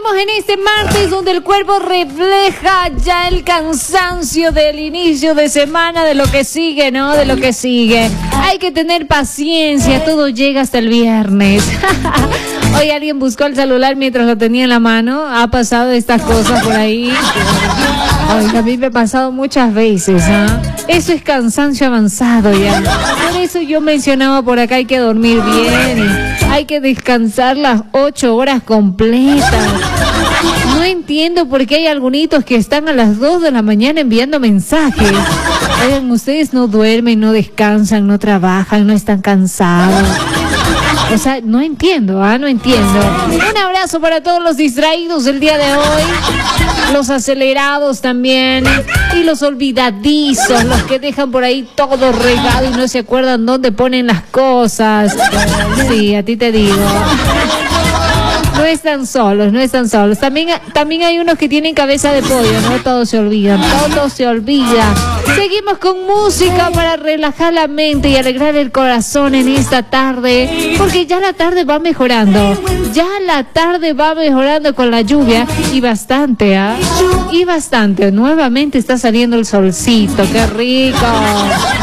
Estamos en este martes donde el cuerpo refleja ya el cansancio del inicio de semana, de lo que sigue, ¿no? De lo que sigue. Hay que tener paciencia, todo llega hasta el viernes. Hoy alguien buscó el celular mientras lo tenía en la mano. Ha pasado estas cosas por ahí. Ay, a mí me ha pasado muchas veces, ¿ah? Eso es cansancio avanzado ya. Por eso yo mencionaba por acá, hay que dormir bien, hay que descansar las 8 horas completas. No entiendo por qué hay algunitos que están a las 2 de la mañana enviando mensajes. Oigan, ustedes no duermen, no descansan, no trabajan, no están cansados. O sea, no entiendo, no entiendo. Un abrazo para todos los distraídos del día de hoy, los acelerados también, y los olvidadizos, los que dejan por ahí todo regado y no se acuerdan dónde ponen las cosas. Sí, a ti te digo. No están solos, no están solos. También hay unos que tienen cabeza de pollo, ¿no? Todos se olvidan, todo se olvida. Seguimos con música para relajar la mente y alegrar el corazón en esta tarde, porque ya la tarde va mejorando. Ya la tarde va mejorando con la lluvia y bastante, Y bastante. Nuevamente está saliendo el solcito, qué rico.